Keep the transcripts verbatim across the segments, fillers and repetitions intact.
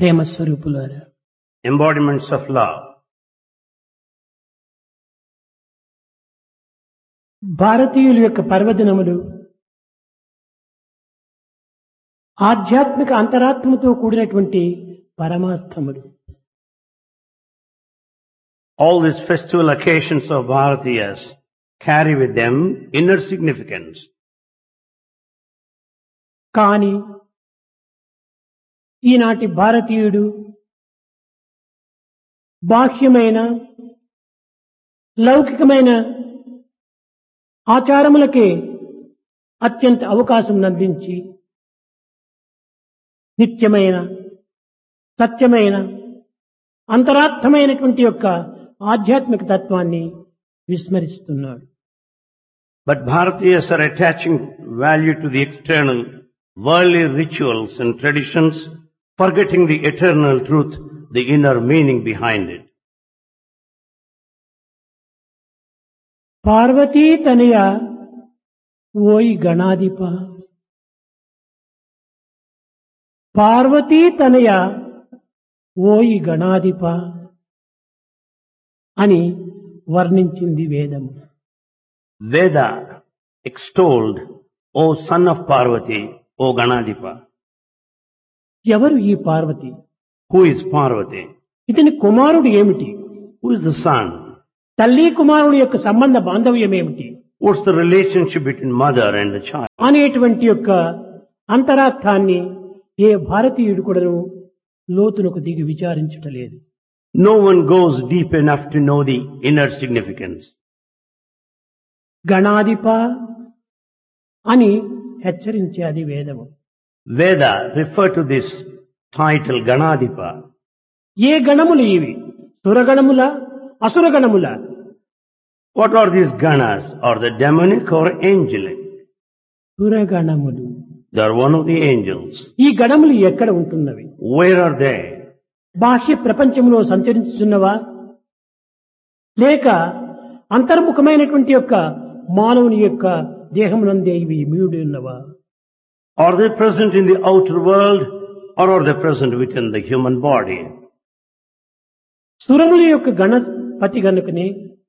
ప్రేమ స్వరూపులారా, embodiments of love. భారతీయుల యొక్క పర్వదినములు ఆధ్యాత్మిక అంతరాత్మతో కూడినటువంటి పరమార్థములు. All these festival occasions of Bharatiyas carry with them inner significance. కానీ ఈనాటి భారతీయుడు బాహ్యమైన లౌకికమైన ఆచారములకే అత్యంత అవకాశం అందించి నిత్యమైన సత్యమైన అంతరార్థమైనటువంటి యొక్క ఆధ్యాత్మిక తత్వాన్ని విస్మరిస్తున్నాడు. But Bharatiyas are attaching value to the external, worldly rituals and traditions, forgetting the eternal truth, the inner meaning behind it. Parvati తనయ ఓయి గణాధిప, పార్వతీ తనయ ఓయి గణాధిప అని వర్ణించింది వేదము. Veda extolled, O son of Parvati, O Ganadipa. ఎవరు ఈ పార్వతి? Who is Parvati? ఇతని కుమారుడు ఏమిటి? Who is the son? తల్లి కుమారుడు యొక్క సంబంధ బాంధవ్యం ఏమిటి What's the relationship between mother and the child? అనేటువంటి యొక్క అంతరార్థాన్ని ఏ భారతీయుడు కూడాను లోతునకు దిగి విచారించటలేదు. No one goes deep enough to know the inner significance. గణాధిప అని హెచ్చరించేది వేదము. Veda refer to this title Ganadipa. ఏ గణములు ఇవి? సురగణముల అసురగణముల? What are these ganas? Are they demonic or angelic? సురగణములు. They are one of the angels. ఈ గణములు ఎక్కడ ఉంటున్నవి? Where are they? బాహ్య ప్రపంచంలో సంచరించుతున్నవా, లేక అంతర్ముఖమైనటువంటి యొక్క మానవుని యొక్క దేహమునందే ఇవి ఇమిడి ఉన్నవా? Are they present in the outer world or are they present within the human body? సురముల యొక్క గణపతి గనుకనే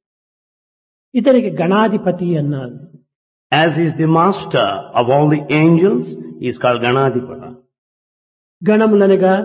ఇతనికి గణాధిపతి అన్నారు. As is the master of all the angels, he is called Ganadipa. గణములనగా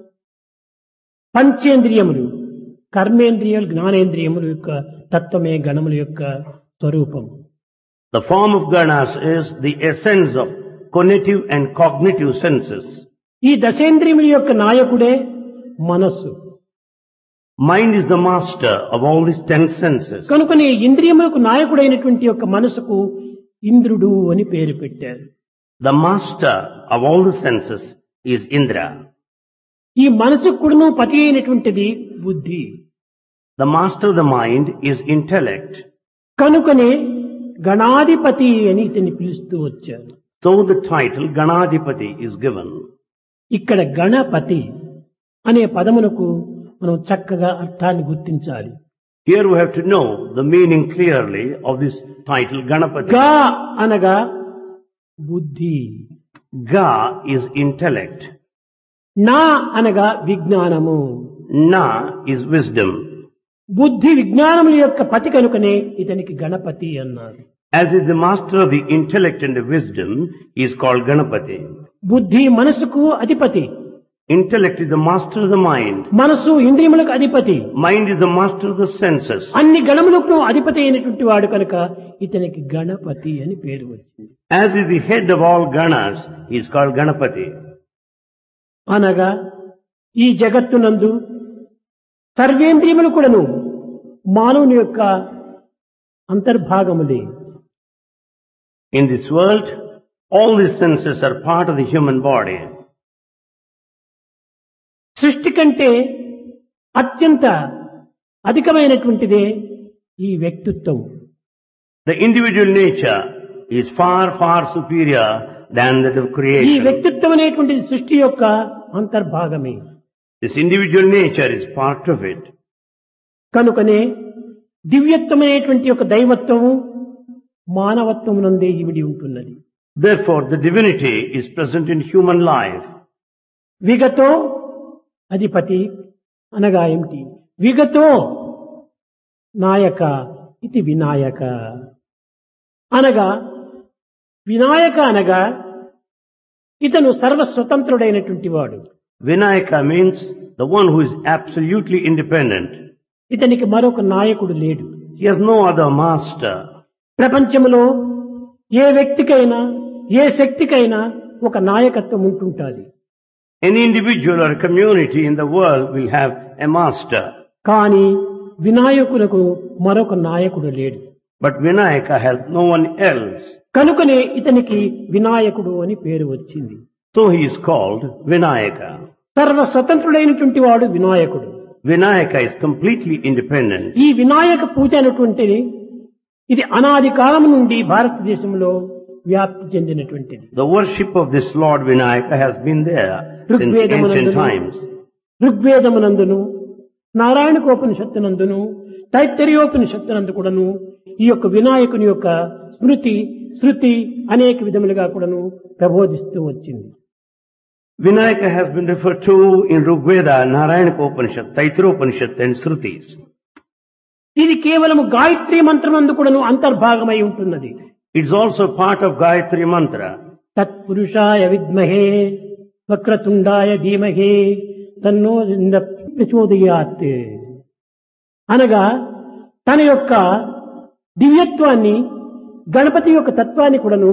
పంచేంద్రియములు, కర్మేంద్రియాలు, జ్ఞానేంద్రియముల యొక్క తత్వమే గణముల యొక్క స్వరూపం. The form of ganas is the essence of cognitive and cognitive senses. ఈ దశేంద్రియముల యొక్క నాయకుడే మనస్సు. Mind is the master of all these ten senses. కనుకనే ఇంద్రియములకు నాయకుడైనటువంటి యొక్క మనసుకు ఇంద్రుడు అని పేరు పెట్టారు. The master of all the senses is Indra. ఈ మనసుకు కూడాను పతి అయినటువంటిది బుద్ధి. The master of the mind is intellect. కనుకనే గణాధిపతి అని ఇతన్ని పిలుస్తూ వచ్చారు. So the title Ganadipati is given. ఇక్కడ గణపతి అనే పదమునకు మనం చక్కగా అర్థాన్ని గుర్తించాలి. Here we have to know the meaning clearly of this title Ganapati. గా అనగా బుద్ధి, Ga is intellect. నా అనగా విజ్ఞానము, Na is wisdom. బుద్ధి విజ్ఞానముల యొక్క పతి కనుకనే ఇతనికి గణపతి అన్నారు. As is the master of the intellect and the wisdom, he is called Ganapati. బుద్ధి మనసుకు అధిపతి, Intellect is the master of the mind. మనసు ఇంద్రియములకు అధిపతి, Mind is the master of the senses. అన్ని గణములకు అధిపతి అయినటువంటి వాడు కనుక ఇతనికి గణపతి అని పేరు వచ్చింది. As is the head of all ganas, he is called Ganapati. అనగా ఈ జగత్తునందు సర్వేంద్రియములు కూడాను మానవుని యొక్క అంతర్భాగములే. In this world, all these senses are part of the human body. సృష్టి కంటే అత్యంత అధికమైనటువంటిదే ఈ వ్యక్తిత్వం. The individual nature is far, far superior than that of ఈ creation. వ్యక్తిత్వం అనేటువంటిది సృష్టి యొక్క అంతర్భాగమే. This individual nature is part of it. కనుకనే దివ్యత్వమైనటువంటి యొక్క దైవత్వము మానవత్వం నందే ఇమిడి ఉంటున్నది. Therefore, the divinity is present in human life. విగతో అధిపతి అనగా ఏమిటి? విగతో నాయక ఇది వినాయక అనగా, వినాయక అనగా ఇతను సర్వస్వతంత్రుడైనటువంటి వాడు. Vinayaka means the one who is absolutely independent. ఇతనికి మరొక నాయకుడు లేడు. He has no other master. ప్రపంచంలో ఏ వ్యక్తికైనా ఏ శక్తికైనా ఒక నాయకత్వం ఉంటుంటుంది. Any individual or community in the world will have a master. కానీ వినాయకులకు మరొక నాయకుడు లేడు. But Vinayaka has no one else. కనుకనే ఇతనికి వినాయకుడు అని పేరు వచ్చింది. So he is called Vinayaka. సర్వ స్వతంత్రుడైనటువంటి వాడు వినాయకుడు. Vinayaka is completely independent. ఈ వినాయక పూజ అనేటువంటిది ఇది అనాది కాలం నుండి భారతదేశంలో వ్యాప్తి చెందినటువంటిది. The worship of this Lord Vinayaka has been there since ancient times. ఋగ్వేదమునందును, నారాయణకోపనిషత్తునందును, తైత్తరీయోపనిషత్తునందు కూడాను ఈ యొక్క వినాయకుని యొక్క స్మృతి శృతి అనేక విధములుగా కూడాను ప్రబోధిస్తూ వచ్చింది. Vinayaka has been referred to in Rigveda, Narayana-upanishad, Taittiriyopanishad and Shrutis. ఇది కేవలం గాయత్రీ మంత్రమందు కూడాను అంతర్భాగమై ఉంటున్నది. It's also part of Gayatri Mantra. తత్పురుషాయ విద్మహే వక్రతుండాయ ధీమహే తన్నో ప్రచోదయాత్ అనగా తన యొక్క దివ్యత్వాన్ని, గణపతి యొక్క తత్వాన్ని కూడాను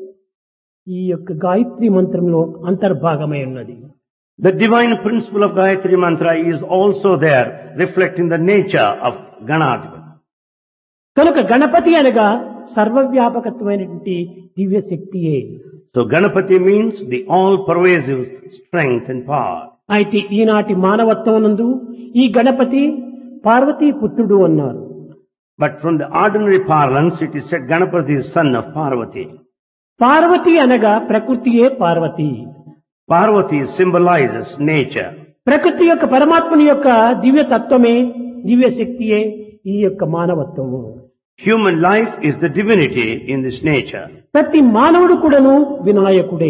ఈ యొక్క గాయత్రి మంత్రంలో అంతర్భాగమై ఉన్నది. The divine principle of Gayatri Mantra is also there, reflecting the nature of Ganadhika. కనుక గణపతి అనగా సర్వవ్యాపకత్వమైనటువంటి దివ్య శక్తియే. So Ganapati means the all-pervasive strength and power. అయితే ఈనాటి మానవత్వమునందు ఈ గణపతి పార్వతీ పుత్రుడు అన్నారు. But from the ordinary parlance, it is said Ganapati is son of Parvati. Parvati అనగా ప్రకృతియే Parvati. Parvati symbolizes nature. ప్రకృతి యొక్క పరమాత్మని యొక్క దివ్య తత్వమే, దివ్య శక్తియే ఈ యొక్క మానవత్వము. Human life is the divinity in this nature. ప్రతి మానవుడు కూడాను వినాయకుడే.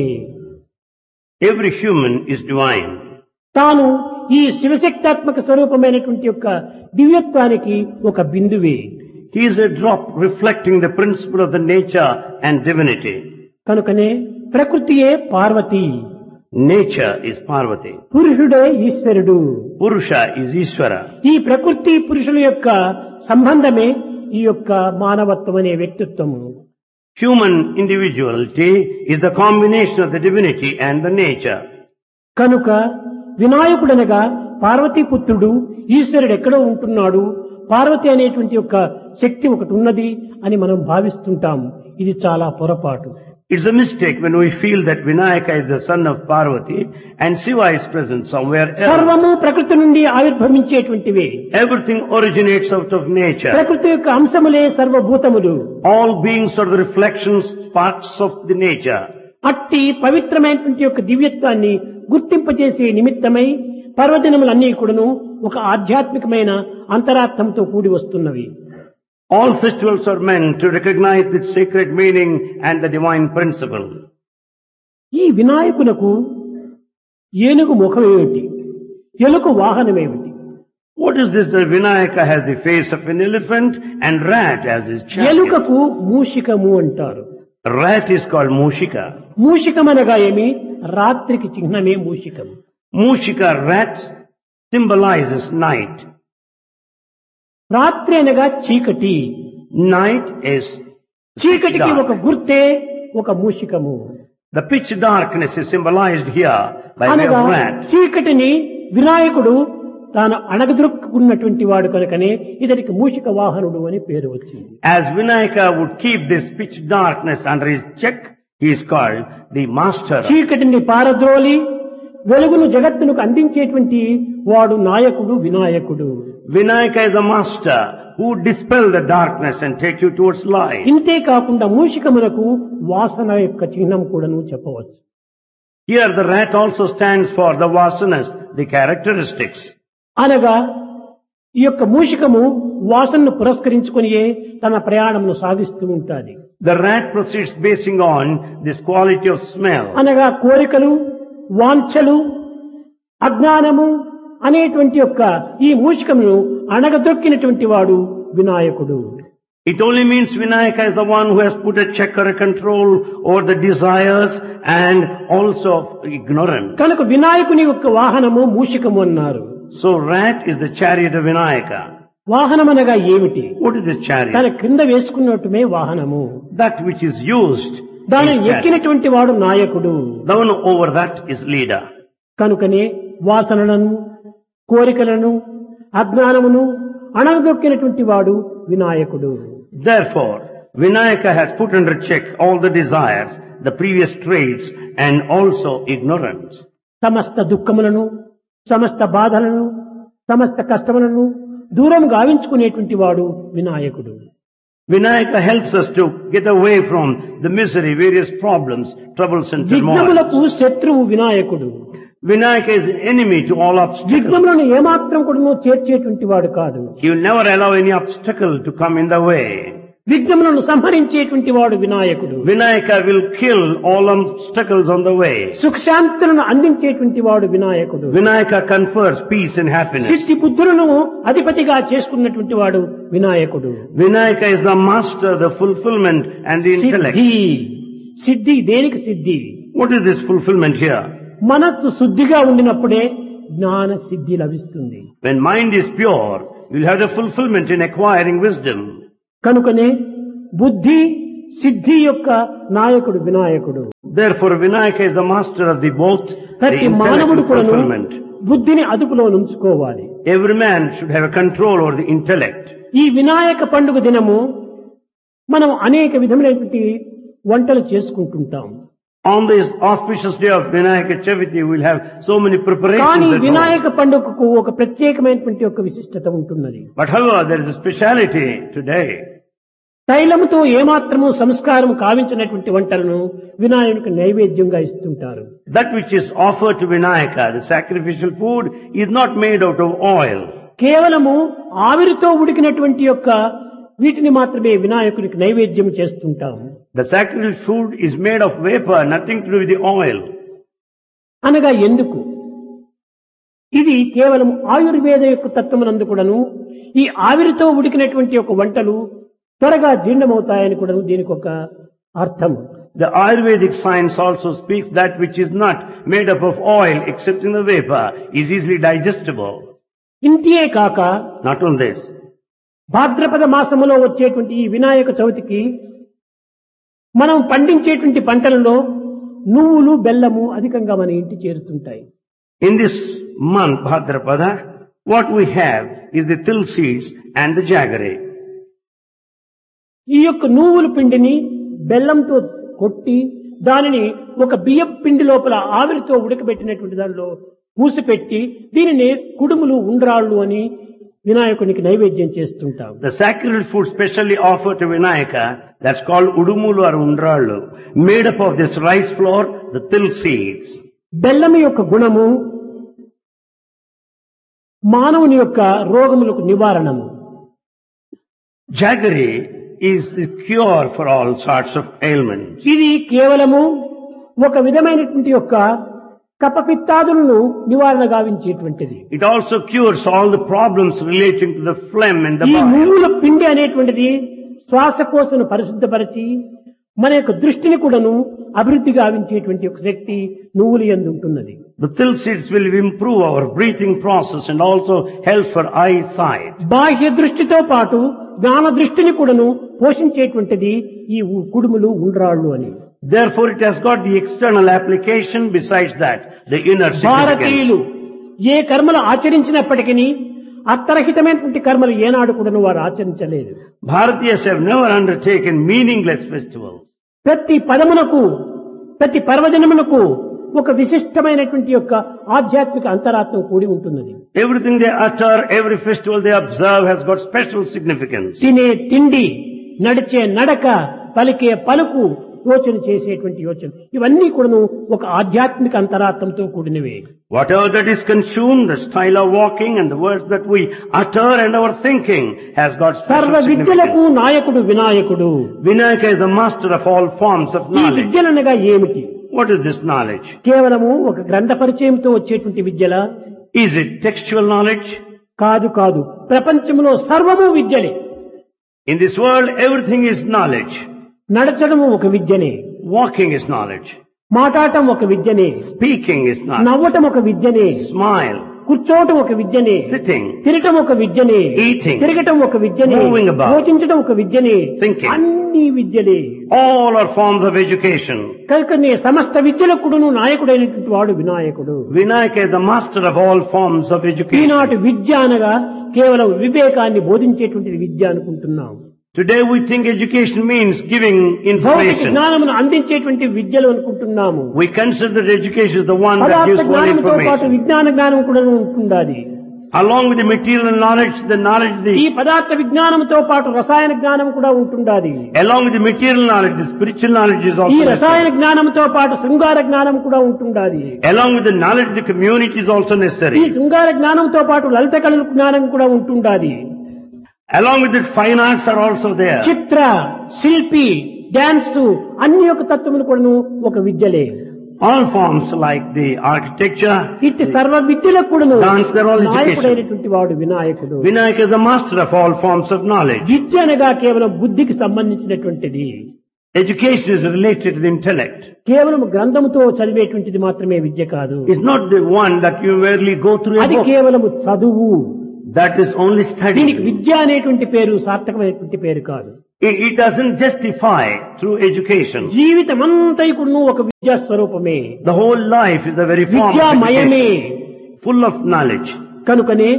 Every human is divine. తాను ఈ శివశక్తాత్మక స్వరూపమైనటువంటి యొక్క దివ్యత్వానికి ఒక బిందువే. He is a drop reflecting the principle of the nature and divinity. కనుకనే ప్రకృతియే పార్వతి, Nature is Parvati. పురుషుడే ఈశ్వరుడు. Purusha is Ishvara. ఈ ప్రకృతి పురుషుల యొక్క సంబంధమే ఈ యొక్క మానవత్వం అనే వ్యక్తిత్వము. Human individuality is the combination of the divinity and the nature. కనుక వినాయకుడనగా పార్వతీ పుత్రుడు, ఈశ్వరుడు ఎక్కడో ఉంటున్నాడు, పార్వతి అనేటువంటి యొక్క శక్తి ఒకటి ఉన్నది అని మనం భావిస్తుంటాం. ఇది చాలా పొరపాటు. It's a mistake when we feel that Vinayaka is the son of Parvati and Shiva is present somewhere else. సర్వము ప్రకృతి నుండి ఆవిర్భవించేటువంటివే. Everything originates out of nature. ప్రకృతి యొక్క అంశములే సర్వభూతములు. All beings are the reflections, parts of the nature. అట్టి పవిత్రమైనటువంటి యొక్క దివ్యత్వాన్ని గుర్తింపజేసే నిమిత్తమై పర్వదినములన్నీ కూడాను ఒక ఆధ్యాత్మికమైన అంతరార్థంతో కూడి వస్తున్నవి. All festivals are meant to recognize its sacred meaning and the divine principle. ఈ వినాయకునకు ఏనుగు ముఖమేమిటి, ఎలుక వాహనమేమిటి? What is this that Vinayaka has the face of an elephant and rat as his chariot? ఎలుకకు మూషికము అంటారు. Rat is called Mushika. మూషికమనగా ఏమి? రాత్రికి చిహ్నమే మూషికం. Mushika, rat, symbolizes night. రాత్రి అనగా చీకటి. Night is చీకటికి dark. ఒక గుర్తే ఒక మూషికము. The pitch darkness is symbolized here by way అనగా of rat. చీకటిని వినాయకుడు తాను అణగదొక్కున్నటువంటి వాడు కనుకనే ఇతనికి మూషిక వాహనుడు అని పేరు వచ్చింది. As Vinayaka would keep this pitch darkness under his check, he is called the master. చీకటిని పారద్రోలి వెలుగును జగత్తునకు అందించేటువంటి వాడు నాయకుడు వినాయకుడు. Vinayaka is a master who dispel the darkness and take you towards light. ఇంతే కాకుండా మూషికమునకు వాసన యొక్క చిహ్నం కూడాను చెప్పవచ్చు. Here the rat also stands for the vasanas, the characteristics. అనగా ఈ యొక్క మూషికము వాసనను పురస్కరించుకొనియే తన ప్రయాణమును సాగిస్తూ ఉంటాది. The rat proceeds basing on this quality of smell. అనగా కోరికలు, వాంఛలు, అజ్ఞానము అనేటువంటి యొక్క ఈ మూషికమును అణగదొక్కినటువంటి వాడు వినాయకుడు. It only means Vinayaka is the one who has put a check or a control over the desires and also ignorance. కనుక వినాయకుని యొక్క వాహనము మూషికము అన్నారు. So rat is the chariot of Vinayaka. వాహనం అనగా ఏమిటి? What is this chariot? తన క్రింద వేసుకున్నట్టుమే వాహనము. That which is used. దానిని ఎక్కినటువంటి వాడు నాయకుడు. The one over that is leader. కనుకనే వాసనలను, కోరికలను, అజ్ఞానమును అణగదొక్కినటువంటి వాడు వినాయకుడు. Therefore, Vinayaka has put under check all the desires, the previous traits, and also ignorance. సమస్త దుఃఖములను, సమస్త బాధలను, సమస్త కష్టములను దూరం గావించుకునేటువంటి వాడు వినాయకుడు. Vinayaka helps us to get away from the misery, various problems, troubles and turmoil. విఘ్నములకు శత్రువు వినాయకుడు. Vinayaka is enemy to all obstacles. విఘ్నములను ఏమాత్రం కూడా చేర్చేటువంటి వాడు కాదు. He will never allow any obstacle to come in the way. విఘ్నములను సంహరించేటువంటి వాడు వినాయకుడు. Vinayaka will kill all obstacles on the way. సుఖశాంతులను అందించేటువంటి వాడు వినాయకుడు. Vinayaka confers peace and happiness. సిద్ధి బుద్ధులను అధిపతిగా చేసుకున్నటువంటి వాడు వినాయకుడు. Vinayaka is the master, the fulfillment and the intellect. సిద్ధి సిద్ధి దేనికి సిద్ధి? What is this fulfillment here? మనస్సు శుద్ధిగా ఉండినప్పుడే జ్ఞాన సిద్ధి లభిస్తుంది. When mind is pure, you will have the fulfillment in acquiring wisdom. కనుకనే బుద్ధి సిద్ధి యొక్క నాయకుడు వినాయకుడు. Therefore, Vinayaka is the master of the both, the ప్రతి intellect మానవుడు and కూడా fulfillment. బుద్ధిని అదుపులో ఉంచుకోవాలి. Every man should have a control over the intellect. ఈ వినాయక పండుగ దినము మనం అనేక విధములైనటువంటి వంటలు చేసుకుంటుంటాం. On this auspicious day of Vinayaka Chaviti, we will have so many preparations కానీ at home. వినాయక పండుగకు ఒక ప్రత్యేకమైనటువంటి ఒక విశిష్టత ఉంటున్నది. But however, there is a speciality today. తైలముతో ఏమాత్రము సంస్కారం కావించినటువంటి వంటలను వినాయకునికి నైవేద్యంగా ఇస్తుంటారు. That which is offered to Vinayaka, the sacrificial food, is not made out of oil. కేవలము ఆవిరితో ఉడికినటువంటి యొక్క వీటిని మాత్రమే వినాయకునికి నైవేద్యం చేస్తుంటాము. The sacrificial food is made of vapor, nothing to do with the oil. అనగా ఎందుకు? ఇది కేవలం ఆయుర్వేద యొక్క తత్వమునందు కూడాను ఈ ఆవిరితో ఉడికినటువంటి ఒక వంటలు త్వరగా జీర్ణమవుతాయని కూడా దీనికి ఒక అర్థం. The Ayurvedic science also speaks that which is not made up of oil except in the vapor is easily digestible. ఇంతే కాక Not on this. భాద్రపద మాసములో వచ్చేటువంటి ఈ వినాయక చవితికి మనం పండించేటువంటి పంటలలో నువ్వులు బెల్లము అధికంగా మన ఇంటి చేరుతుంటాయి. In this month, Bhadrapada, what we have is the till seeds and the jaggery. ఈ యొక్క నువ్వుల పిండిని బెల్లంతో కొట్టి దానిని ఒక బియ్యం పిండి లోపల ఆవిరితో ఉడకబెట్టినటువంటి దానిలో మూసిపెట్టి దీనిని కుడుములు ఉండ్రాళ్ళు అని వినాయకునికి నైవేద్యం చేస్తుంటాం. The sacred food specially offered to Vinayaka, that's called udumulu or undrallu, made up of this rice flour, the till seeds. బెల్లం యొక్క గుణము మానవుని యొక్క రోగములకు నివారణము. Jaggery is the cure for all sorts of ailments. ఇది కేవలము ఒక విధమైనటువంటి యొక్క కపపిత్తాదులను నివారణ గావించేటువంటిది. It also cures all the problems relating to the phlegm and the ఈ bile. నువ్వుల పిండి అనేటువంటిది శ్వాసకోశను పరిశుద్ధపరిచి మన యొక్క దృష్టిని కూడాను అభివృద్ధి గావించేటువంటి ఒక శక్తి నువ్వుల యందు ఉంటున్నది. The till seeds will improve our breathing process and also help for eyesight. బాహ్య దృష్టితో పాటు జ్ఞాన దృష్టిని కూడాను పోషించేటువంటిది ఈ కుడుములు ఉండ్రాళ్ళు అని. Therefore it has got the external application, besides that the inner భారతీయులు significance. ఏ కర్మలు ఆచరించినప్పటికీ అర్థరహితమైనటువంటి కర్మలు ఏనాడు కూడాను వారు ఆచరించలేదు. Bharatiyas have never undertaken meaningless festivals. ప్రతి పదమునకు ప్రతి పర్వదినమునకు ఒక విశిష్టమైనటువంటి యొక్క ఆధ్యాత్మిక అంతరాత్మ కూడి ఉంటున్నది. Everything they utter, every festival they observe has got special significance. తినే తిండి, నడిచే నడక, పలికే పలుకు, యోచన చేసేటువంటి యోచన ఇవన్నీ కూడాను ఒక ఆధ్యాత్మిక అంతరాత్మతో కూడినవే. Whatever that is consumed, the style of walking and the words that we utter and our thinking has got సర్వ special విద్యలకు significance. నాయకుడు వినాయకుడు. Vinayaka is the master of all forms of ఈ knowledge. విద్యలనగా ఏమిటి? What is this knowledge? కేవలము ఒక గ్రంథ పరిచయంతో వచ్చేటువంటి విద్యలా? Is it textual knowledge? కాదు కాదు, ప్రపంచంలో సర్వము విద్యలే. In this world, everything is knowledge. నడచడము ఒక విద్యనే, Walking is knowledge. మాట్లాడటం ఒక విద్యనే, Speaking is knowledge. నవ్వటం ఒక విద్యనే, Smile. కూర్చోవటం ఒక విద్యనే, Sitting. తిరగటం ఒక విద్యనే, Eating. తిరగటం ఒక విద్యనే, Moving about. యోచించడం ఒక విద్యనే, Thinking. అన్ని విద్యలే. All are forms of education. కనుకనే సమస్త విద్యలకుడును నాయకుడైనటువంటి వాడు వినాయకుడు. Vinayaka is the master of all forms of education. ఈనాటి విద్య అనగా కేవలం వివేకాన్ని బోధించేటువంటిది విద్య అనుకుంటున్నాం. Today we think education means giving భౌతిక information. జ్ఞానమును అందించేటువంటి విద్యలు అనుకుంటున్నాము. We consider that education is the one that పదార్థ gives all జ్ఞానంతో పాటు information. విజ్ఞాన జ్ఞానం కూడా ఉంటుండాలి. Along with the material knowledge, the knowledge, ఈ the, పదార్థ విజ్ఞానంతో పాటు రసాయన జ్ఞానం కూడా ఉంటుండాలి. along with the material knowledge, the spiritual knowledge is ఈ also రసాయన necessary. జ్ఞానంతో పాటు శృంగార జ్ఞానం కూడా ఉంటుండాలి. Along with the knowledge, the community is also ఈ necessary. శృంగార జ్ఞానంతో పాటు లలిత కళల జ్ఞానం కూడా ఉంటుండాలి. Along with it, fine arts are also there. చిత్ర, శిల్పి, డాన్స్ అన్ని యొక్క తత్వములు కూడాను ఒక విద్యలే. All forms like the architecture, ఇట్టి సర్వ విద్యలకు కూడాను Dance, they're all education. నాయకుడైనటువంటి వాడు వినాయకుడు. Vinayaka is the master of all forms of knowledge. విద్య అనగా కేవలం బుద్ధికి సంబంధించినటువంటిది. Education is related to the intellect. కేవలం గ్రంథముతో చదివేటువంటిది మాత్రమే విద్య కాదు. It's not the one that you merely go through a అది book. కేవలము చదువు. That is only దీనికి study. విద్య అనేటువంటి పేరు సార్థకమైనటువంటి పేరు కాదు. It, it doesn't justify through education. జీవితం అంతా కూడా ఒక విద్యా స్వరూపమే, The whole life is the very form of విద్యామయమే. education, full of knowledge. కనుకనే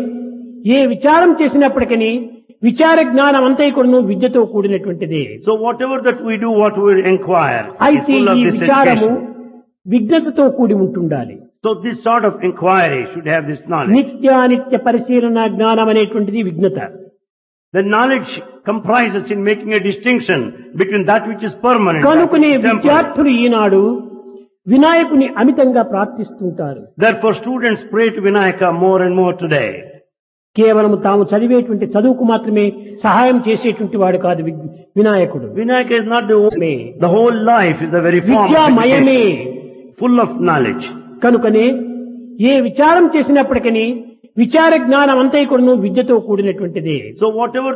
ఏ విచారం చేసినప్పటికీ విచార జ్ఞానం అంతా కూడా విద్యతో కూడినటువంటిది. So whatever that we do, what we inquire, is అయితే full of ఈ this విచారము education. విజ్ఞతతో కూడి ఉంటుండాలి. So this sort of inquiry should have this knowledge. నిత్యానిత్య పరిశీలన జ్ఞానం అనేటువంటిది విజ్ఞత. The knowledge comprises in making a distinction between that which is permanent and that కనుకనే which is temporary. విద్యార్థులు ఈనాడు వినాయకుని అమితంగా ప్రార్థిస్తుంటారు. Therefore students pray to Vinayaka more and more today. కేవలం తాము చదివేటువంటి చదువుకు మాత్రమే సహాయం చేసేటువంటి వాడు కాదు వి- వినాయకుడు. Vinayaka is not the only, the whole life is the very form of విద్యామయమే. education, full of knowledge. కనుకనే ఏ విచారం చేసినప్పటికీ విచార జ్ఞానం అంతా కూడా విద్యతో కూడినటువంటిది. So whatever